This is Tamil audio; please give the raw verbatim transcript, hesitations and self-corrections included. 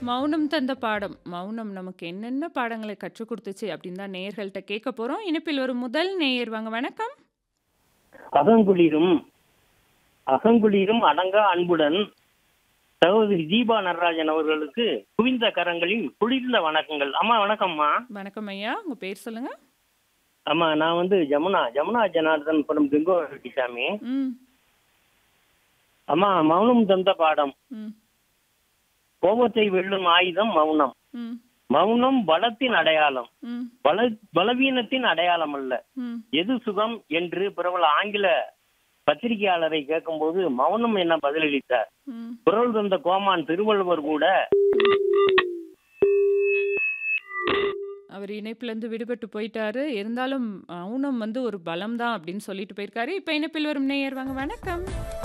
மௌனம் தந்த பாடம். மௌனம் நமக்கு என்னென்ன பாடங்களை கற்றுக் குடுத்துச்சு அப்படின்னு தான் நேயர்கள்ட்ட கேட்க போறோம். இணைப்பில் ஒரு முதல் நேயர் வாங்க. வணக்கம். அகங்குளிரும் அகங்குளிரும் அடங்கா அன்புடன் சகோதரி தீபா நடராஜன் அவர்களுக்கு குவிந்த கரங்களின் குளிர்ந்த வணக்கங்கள். அம்மா வணக்கம்மா. வணக்கம் ஐயா. உங்க பேர் சொல்லுங்க. அம்மா நான் வந்து ஜமுனா ஜமுனா ஜனார்தன் படம் சாமி. ம். அம்மா மௌனம் தந்த பாடம். ம். கோபத்தை வெல்லும் ஆயுதம் மௌனம். ம். மௌனம் பலத்தின் அடையாளம், ம். பல பலவீனத்தின் அடையாளம் அல்ல. ம். எது சுகம் என்று பிரபல ஆங்கில பத்திரிகையாளரை கேட்கும்போது மௌனம் என்ன பதிலளித்தார்? ம். குரல் தந்த கோமான் திருவள்ளுவர் கூட அவர் இணைப்பிலிருந்து விடுபட்டு போயிட்டாரு. இருந்தாலும் மௌனம் வந்து ஒரு பலம் தான் அப்படின்னு சொல்லிட்டு போயிருக்காரு. இப்ப இணைப்பில் வரும் நேயர் வாங்க. வணக்கம்.